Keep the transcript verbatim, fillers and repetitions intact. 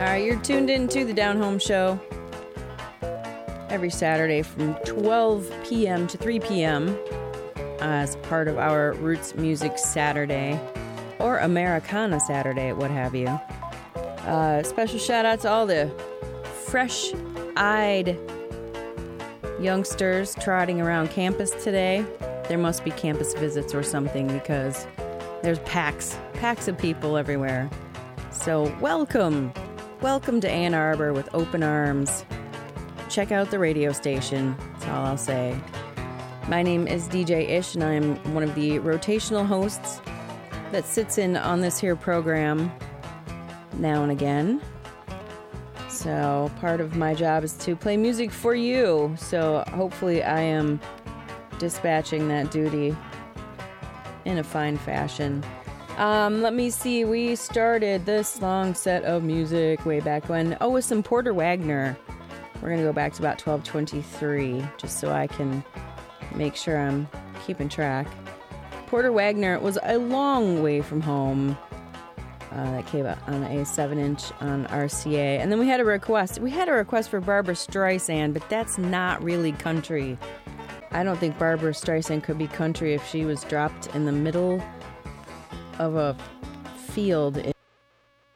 Uh, you're tuned in to the Down Home Show every Saturday from twelve p.m. to three p.m. as part of our Roots Music Saturday or Americana Saturday, what have you. Uh, special shout out to all the fresh-eyed youngsters trotting around campus today. There must be campus visits or something because there's packs, packs of people everywhere. So welcome, welcome to Ann Arbor with open arms. Check out the radio station, that's all I'll say. My name is D J Ish, and I'm one of the rotational hosts that sits in on this here program now and again. So part of my job is to play music for you. So hopefully I am dispatching that duty in a fine fashion. Um, let me see. We started this long set of music way back when. Oh, with some Porter Wagoner. We're going to go back to about twelve twenty-three, just so I can make sure I'm keeping track. Porter Wagoner was A Long Way From Home. Uh, that came out on a seven inch on R C A. And then we had a request. We had a request for Barbra Streisand, but that's not really country. I don't think Barbra Streisand could be country if she was dropped in the middle of a field in